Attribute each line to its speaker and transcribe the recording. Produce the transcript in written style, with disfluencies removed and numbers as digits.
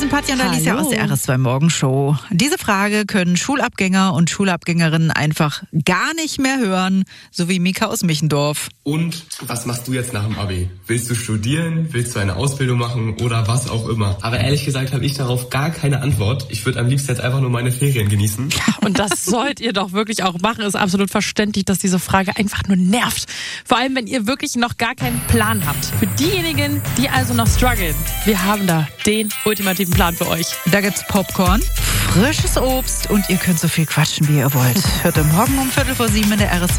Speaker 1: sind Patja und Alicia aus der RS2 Morgenshow. Diese Frage können Schulabgänger und Schulabgängerinnen einfach gar nicht mehr hören, so wie Mika aus Michendorf.
Speaker 2: Und was machst du jetzt nach dem Abi? Willst du studieren? Willst du eine Ausbildung machen oder was auch immer? Aber ehrlich gesagt habe ich darauf gar keine Antwort. Ich würde am liebsten jetzt einfach nur meine Ferien genießen.
Speaker 3: Und das sollt ihr doch wirklich auch machen. Ist absolut verständlich, dass diese Frage einfach nur nervt. Vor allem, wenn ihr wirklich noch gar keinen Plan habt. Für diejenigen, die also noch strugglen, wir haben da den ultimativen Plan für euch.
Speaker 1: Da gibt's Popcorn, frisches Obst und ihr könnt so viel quatschen, wie ihr wollt. Hört morgen um 7:15 in der RS2.